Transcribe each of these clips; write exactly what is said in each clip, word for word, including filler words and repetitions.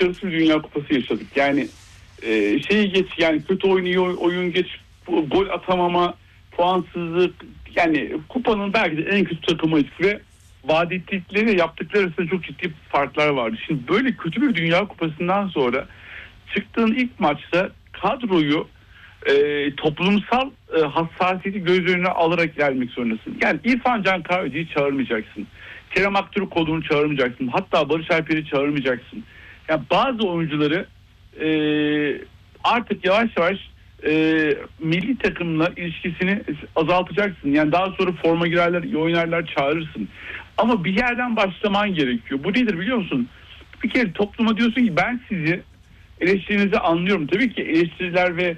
başarısız bir Dünya Kupası yaşadık. Yani e, şeyi geç, yani kötü oynuyor, oyun geç, gol atamama, puansızlık, yani kupanın belki de en kötü takımıyız ve vaat ettikleri yaptıkları arasında çok ciddi farklar vardı. Şimdi böyle kötü bir Dünya Kupası'ndan sonra çıktığın ilk maçta kadroyu e, toplumsal e, hassasiyeti göz önüne alarak gelmek zorundasın. Yani İrfan Can Kahveci'yi çağırmayacaksın. Kerem Aktürkoğlu'nu çağırmayacaksın. Hatta Barış Alper'i çağırmayacaksın. Yani bazı oyuncuları e, artık yavaş yavaş e, milli takımla ilişkisini azaltacaksın. Yani daha sonra forma girerler, iyi oynarlar, çağırırsın. Ama bir yerden başlaman gerekiyor. Bu nedir biliyor musun? Bir kere topluma diyorsun ki ben sizi eleştirinizi anlıyorum. Tabii ki eleştiriler ve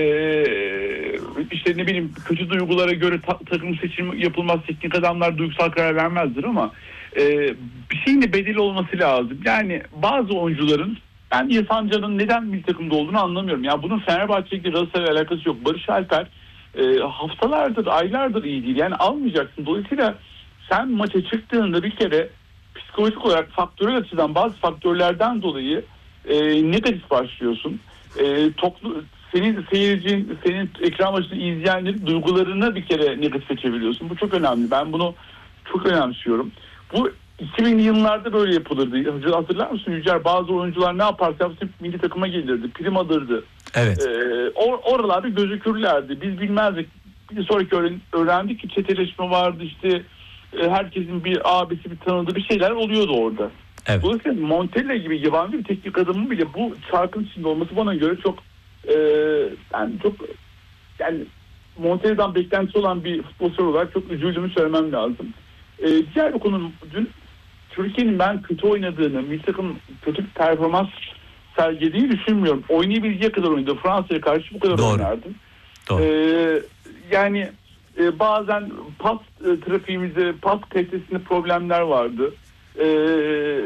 Ee, işte ne bileyim kötü duygulara göre ta- takım seçimi yapılmaz, teknik adamlar duygusal karar vermezdir ama e, bir şeyin de bedeli olması lazım. Yani bazı oyuncuların, ben İrfan Can'ın neden bir takımda olduğunu anlamıyorum. Ya bunun Fenerbahçe'yle Galatasaray'la alakası yok. Barış Alper e, haftalardır, aylardır iyi değil. Yani almayacaksın. Dolayısıyla sen maça çıktığında bir kere psikolojik olarak faktörel açıdan bazı faktörlerden dolayı e, negatif başlıyorsun. E, toplu senin seyircin, senin ekran başında izleyenlerin duygularına bir kere negatife çeviriyorsun. Bu çok önemli. Ben bunu çok önemsiyorum. Bu iki binli yıllarda böyle yapılırdı. Hatırlar mısın Yücer? Bazı oyuncular ne yaparsa yapsın milli takıma gelirdi. Prim alırdı. Evet. Ee, or- oralarda gözükürlerdi. Biz bilmezdik. Bir sonraki öğren- öğrendik ki çeteleşme vardı. İşte e, herkesin bir abisi, bir tanıdığı bir şeyler oluyordu orada. Evet. Dolayısıyla Montella gibi yabancı bir teknik adamın bile bu çarkın içinde olması bana göre çok Ee, yani çok yani Montella'dan beklentisi olan bir futbolcu olarak çok üzüldüğümü söylemem lazım. Ee, diğer bir konu, dün Türkiye'nin ben kötü oynadığını, bir takım kötü bir performans sergilediğini düşünmüyorum. Oynayabileceği kadar oynadı. Fransa'ya karşı bu kadar Doğru. oynardı. Doğru. Ee, yani e, bazen pas e, trafiğimizde, pas kalitesinde problemler vardı. Ee,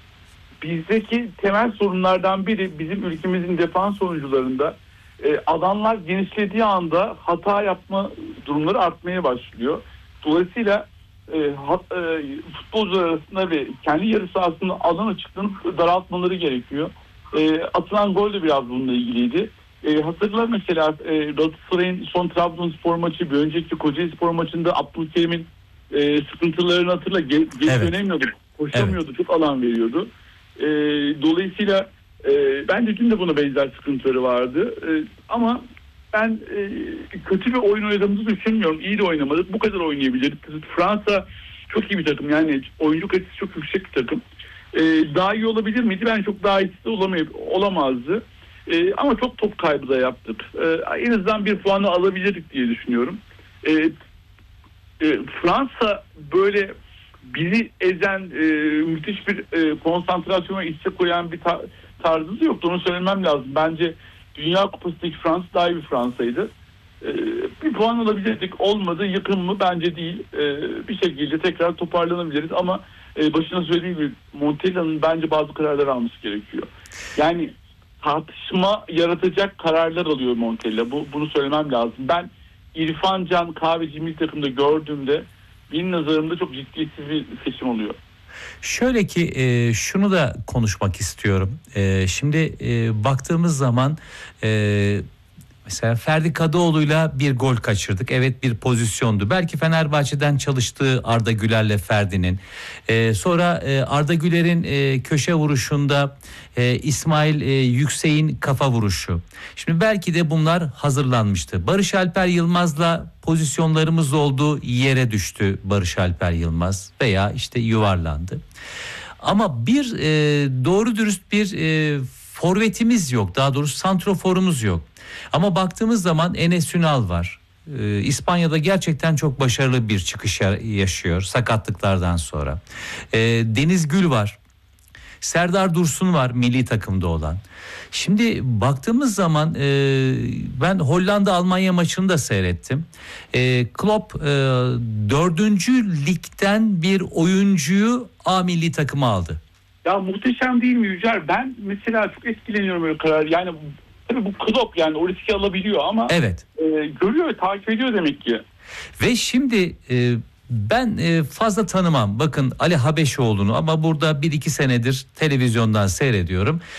Bizdeki temel sorunlardan biri bizim ülkemizin defans oyuncularında e, alanlar genişlediği anda hata yapma durumları artmaya başlıyor. Dolayısıyla e, hat, e, futbolcular arasında ve kendi yarı sahasında alan açıklığını daraltmaları gerekiyor. E, atılan gol de biraz bununla ilgiliydi. E, hatırlar mesela e, Galatasaray'ın son Trabzonspor maçı, bir önceki Kocaelispor maçında Abdülkerim'in e, sıkıntılarını hatırla. Ge- geç Evet. dönemiyordu, koşamıyordu, Evet. çok alan veriyordu. E, dolayısıyla e, bence dün de buna benzer sıkıntıları vardı. E, ama ben e, kötü bir oyun oynadığımızı düşünmüyorum. İyi de oynamadık. Bu kadar oynayabilirdik. Fransa çok iyi bir takım. Yani oyuncu kalitesi çok yüksek bir takım. E, daha iyi olabilir miydi? Ben çok daha iyisi de olamayıp, olamazdı. E, ama çok top kaybı da yaptık. E, en azından bir puanı alabilirdik diye düşünüyorum. E, e, Fransa böyle bizi ezen, e, müthiş bir e, konsantrasyona istek koyan bir ta- tarzı yoktu. Onu söylemem lazım. Bence Dünya Kupası'ndaki Fransa daha iyi bir Fransa'ydı. E, bir puan alabilirdik. Olmadı. Yakın mı? Bence değil. E, bir şekilde tekrar toparlanabiliriz. Ama e, başına söylediğim gibi Montella'nın bence bazı kararlar alması gerekiyor. Yani tartışma yaratacak kararlar alıyor Montella. Bu, bunu söylemem lazım. Ben İrfan Can Kahveci milli takımda gördüğümde benim nazarımda çok ciddiyetsiz bir seçim oluyor. Şöyle ki e, şunu da konuşmak istiyorum. E, şimdi e, baktığımız zaman e, mesela Ferdi Kadıoğlu'yla bir gol kaçırdık. Evet, bir pozisyondu. Belki Fenerbahçe'den çalıştığı Arda Güler'le Ferdi'nin. Ee, sonra e, Arda Güler'in e, köşe vuruşunda e, İsmail e, Yüksek'in kafa vuruşu. Şimdi belki de bunlar hazırlanmıştı. Barış Alper Yılmaz'la pozisyonlarımız oldu, yere düştü Barış Alper Yılmaz veya işte yuvarlandı. Ama bir e, doğru dürüst bir e, forvetimiz yok. Daha doğrusu santroforumuz yok. Ama baktığımız zaman Enes Ünal var. Ee, İspanya'da gerçekten çok başarılı bir çıkış yaşıyor sakatlıklardan sonra. Ee, Deniz Gül var. Serdar Dursun var milli takımda olan. Şimdi baktığımız zaman e, ben Hollanda Almanya maçını da seyrettim. E, Klopp e, dördüncü ligden bir oyuncuyu A milli takıma aldı. Ya muhteşem değil mi Yücer? Ben mesela çok etkileniyorum öyle karar. Yani tabii bu Klopp yani o riski alabiliyor ama evet. e, görüyor ve takip ediyor demek ki. Ve şimdi e, ben e, fazla tanımam. Bakın Ali Habeşoğlu'nu ama burada bir iki senedir televizyondan seyrediyorum.